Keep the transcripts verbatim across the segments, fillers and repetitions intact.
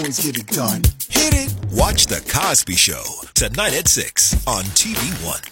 Always get it done. Hit it. Watch The Cosby Show tonight at six on T V One.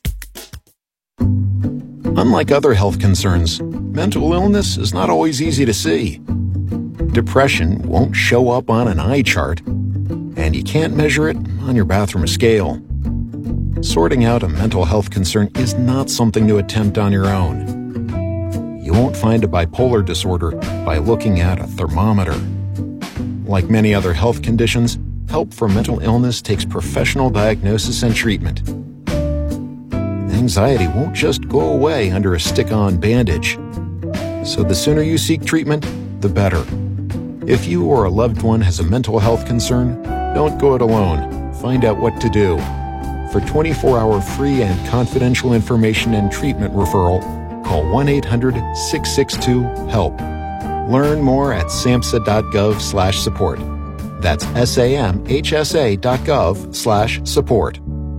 Unlike other health concerns, mental illness is not always easy to see. Depression won't show up on an eye chart, and you can't measure it on your bathroom scale. Sorting out a mental health concern is not something to attempt on your own. You won't find a bipolar disorder by looking at a thermometer. Like many other health conditions, help for mental illness takes professional diagnosis and treatment. Anxiety won't just go away under a stick-on bandage. So the sooner you seek treatment, the better. If you or a loved one has a mental health concern, don't go it alone. Find out what to do. For twenty-four hour free and confidential information and treatment referral, call one eight hundred six six two HELP. Learn more at samhsa.gov slash support. That's S-A-M-H-S-A dot gov slash support.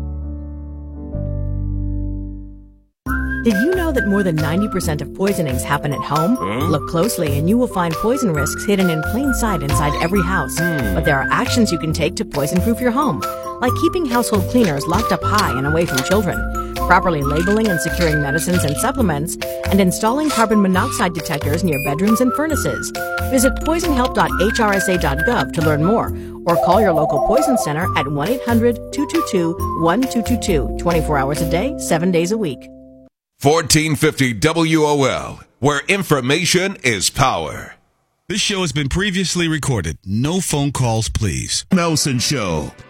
Did you know that more than ninety percent of poisonings happen at home? Huh? Look closely and you will find poison risks hidden in plain sight inside every house. Hmm. But there are actions you can take to poison-proof your home, like keeping household cleaners locked up high and away from children, properly labeling and securing medicines and supplements, and installing carbon monoxide detectors near bedrooms and furnaces. Visit poison help dot H R S A dot gov to learn more, or call your local poison center at one eight hundred two two two one two two two, twenty-four hours a day, seven days a week. fourteen fifty W O L, where information is power. This show has been previously recorded. No phone calls, please. Nelson Show.